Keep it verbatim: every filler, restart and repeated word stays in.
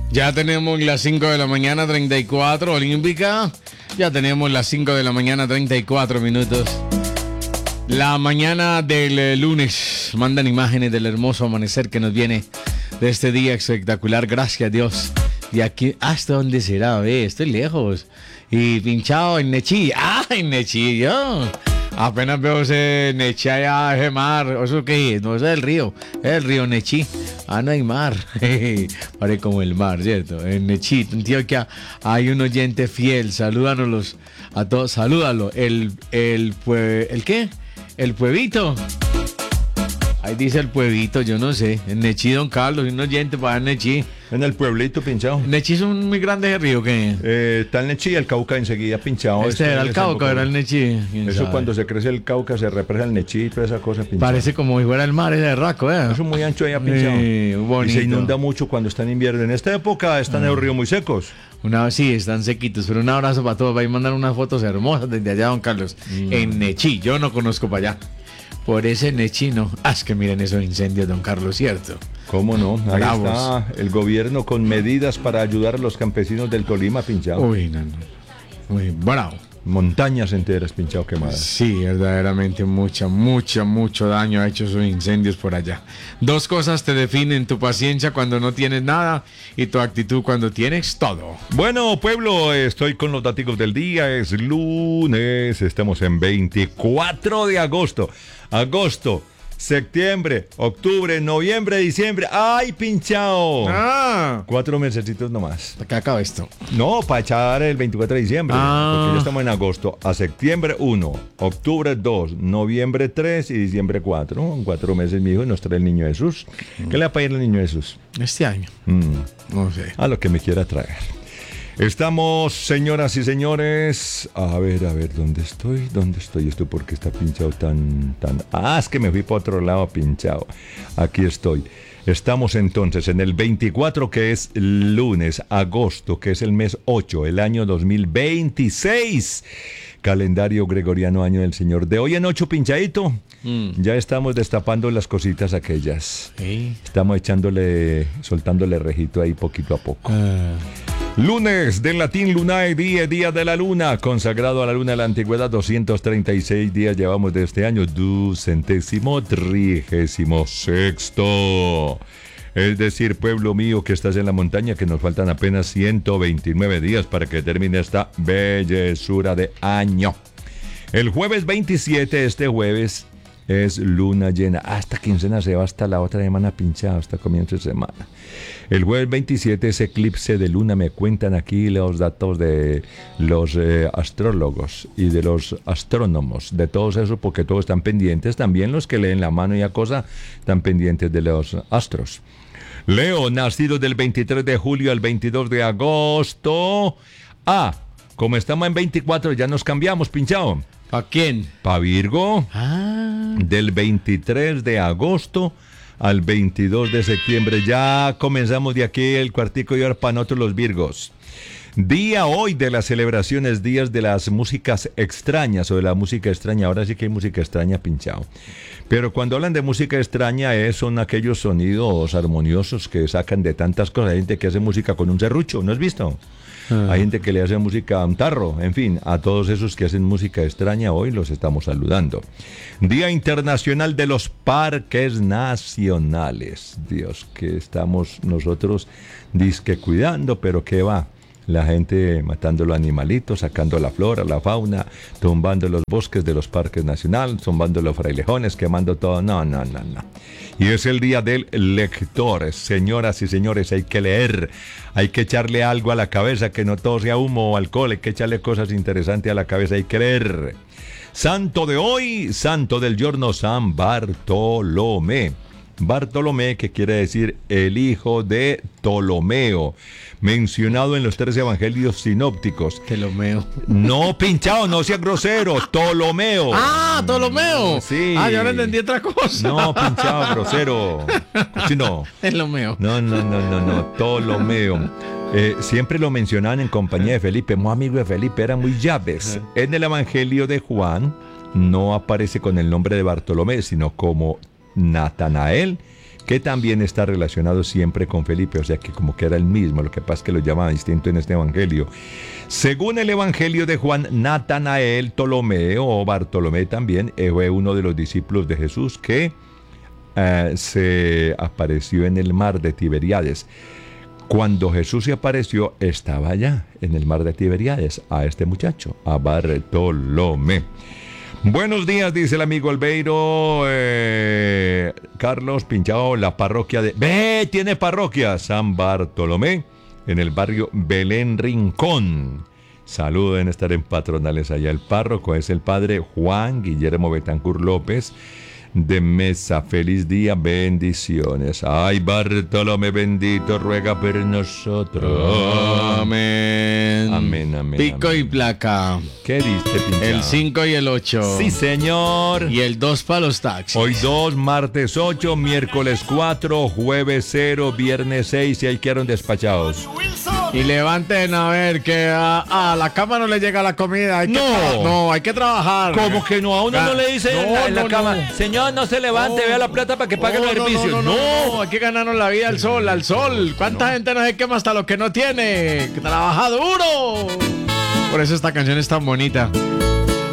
Ya tenemos las cinco de la mañana, treinta y cuatro, olímpica. Ya tenemos las cinco de la mañana, treinta y cuatro minutos. La mañana del eh, lunes. Mandan imágenes del hermoso amanecer que nos viene de este día espectacular. Gracias a Dios. Y aquí, ¿hasta dónde será? Ve, estoy lejos. Y pinchado en Nechí. ¡Ah, en Nechí! Yo apenas veo ese Nechí allá, ese mar. ¿Eso qué es? No, eso es el río. Es el río Nechí. Ah, no hay mar. Parece como el mar, ¿cierto? En Nechí, Antioquia, hay un oyente fiel. Salúdanos a todos. Salúdalo. El, el, pue, ¿el qué? El pueblito. Ahí dice el pueblito, yo no sé. En Nechí, don Carlos, un oyente para Nechí. En el pueblito pinchado. ¿Nechí es un muy grande río que eh, está el Nechí y el Cauca enseguida pinchado. Este era el Cauca, era el Nechí. Eso sabe? Cuando se crece el Cauca se represa el Nechí y toda esa cosa pinchada. Parece como si fuera el mar ese de Raco, ¿eh? Eso es muy ancho allá pinchado. Sí, bonito. Y se inunda mucho cuando está en invierno. En esta época están ah. los ríos muy secos. Una, sí, están sequitos, pero un abrazo para todos. Va a mandar unas fotos hermosas desde allá, don Carlos. Mm. En Nechí, yo no conozco para allá. Por ese Nechino. Ah, es que miren esos incendios, don Carlos, ¿cierto? ¿Cómo no? Ahí Bravos. Está el gobierno con medidas para ayudar a los campesinos del Tolima pinchado. Uy, no, no. Muy bravo. Montañas enteras pinchado quemadas. Sí, verdaderamente mucha, mucha, mucho daño ha hecho esos incendios por allá. Dos cosas te definen: tu paciencia cuando no tienes nada y tu actitud cuando tienes todo. Bueno, pueblo, estoy con los datos del día. Es lunes, estamos en veinticuatro de agosto. Agosto, septiembre, octubre, noviembre, diciembre. ¡Ay, pinchado! Ah. Cuatro mesecitos nomás. ¿Para qué acaba esto? No, para echar el veinticuatro de diciembre. Ah. Porque ya estamos en agosto. A septiembre uno, octubre dos, noviembre tres y diciembre cuatro. En cuatro meses, mi hijo, nos trae el niño Jesús. ¿Qué le va a pedir el niño Jesús? Este año. Mm. No sé. A lo que me quiera traer. Estamos, señoras y señores. A ver, a ver, ¿dónde estoy? ¿Dónde estoy? ¿Esto por qué está pinchado tan, tan...? Ah, es que me fui para otro lado pinchado. Aquí estoy. Estamos entonces en el veinticuatro, que es lunes, agosto, que es el mes ocho, el año dos mil veintiséis. Calendario gregoriano, año del Señor. De hoy en ocho, pinchadito. Mm. Ya estamos destapando las cositas aquellas. ¿Sí? Estamos echándole, soltándole rejito ahí poquito a poco. Uh. Lunes del latín lunae die, día de la luna, consagrado a la luna de la antigüedad. Doscientos treinta y seis días llevamos de este año, ducentésimo trigésimo sexto. Es decir, pueblo mío que estás en la montaña, que nos faltan apenas ciento veintinueve días para que termine esta bellezura de año. El jueves veintisiete, este jueves, es luna llena. Hasta quincena se va, hasta la otra semana pinchada, hasta comienzo de semana. El jueves veintisiete es eclipse de luna. Me cuentan aquí los datos de los eh, astrólogos y de los astrónomos, de todos esos, porque todos están pendientes. También los que leen la mano y la cosa están pendientes de los astros. Leo, nacido del veintitrés de julio al veintidós de agosto. Ah, como estamos en veinticuatro, ya nos cambiamos, pinchado. ¿Para quién? Para Virgo. Ah. Del veintitrés de agosto al veintidós de septiembre. Ya comenzamos de aquí el cuartico y ahora para nosotros los Virgos. Día hoy de las celebraciones, días de las músicas extrañas o de la música extraña. Ahora sí que hay música extraña, pinchado. Pero cuando hablan de música extraña es, son aquellos sonidos armoniosos que sacan de tantas cosas. Hay gente que hace música con un serrucho, ¿no has visto? Ah. Hay gente que le hace música a un tarro. En fin, a todos esos que hacen música extraña hoy los estamos saludando. Día Internacional de los Parques Nacionales. Dios, que estamos nosotros disque cuidando, pero ¿qué va? La gente matando los animalitos, sacando la flora, la fauna, tumbando los bosques de los parques nacionales, tumbando los frailejones, quemando todo. No, no, no, no. Y es el día del lector. Señoras y señores, hay que leer. Hay que echarle algo a la cabeza, que no todo sea humo o alcohol. Hay que echarle cosas interesantes a la cabeza. Hay que leer. Santo de hoy, santo del giorno, San Bartolomé. Bartolomé, que quiere decir el hijo de Ptolomeo, mencionado en los tres evangelios sinópticos. Ptolomeo. No, pinchado, no sea grosero. Ptolomeo. Ah, Ptolomeo. Sí. Ah, yo ahora entendí otra cosa. No, pinchado, grosero. Sí, no. Ptolomeo. No, no, no, no, no. Ptolomeo. Eh, siempre lo mencionaban en compañía de Felipe, muy amigo de Felipe, era muy llaves. En el evangelio de Juan no aparece con el nombre de Bartolomé, sino como Natanael, que también está relacionado siempre con Felipe, o sea que como que era el mismo, lo que pasa es que lo llamaba distinto en este evangelio. Según el evangelio de Juan, Natanael Ptolomeo, o Bartolomé también, fue uno de los discípulos de Jesús que uh, se apareció en el mar de Tiberíades. Cuando Jesús se apareció, estaba allá en el mar de Tiberíades, a este muchacho, a Bartolomé. Buenos días, dice el amigo Albeiro. Eh, Carlos Pinchao, la parroquia de... ¡Ve! Tiene parroquia. San Bartolomé, en el barrio Belén Rincón. Saludos, deben estar en patronales allá. El párroco es el padre Juan Guillermo Betancur López de Mesa. Feliz día, bendiciones. Ay, Bartolomé bendito, ruega por nosotros. Amén. Amén, amén. Pico amén. y placa. ¿Qué diste, Pinchao? El cinco y el ocho. Sí, señor. Y el dos para los taxis. Hoy dos, martes ocho, miércoles cuatro, jueves cero, viernes seis y ahí quedaron despachados. Y levanten a ver que a, a la cama no le llega la comida. Hay que No. tra- no, hay que trabajar. ¿Cómo que no? A uno no le dice No, en la, en la no, cama, no. señor, no se levante, No. vea la plata para que pague No, los no, servicios. No, no, no, no, hay que ganarnos la vida al sol, al sol. ¿Cuánta gente no se quema hasta lo que no tiene? Que trabaja duro. Por eso esta canción es tan bonita.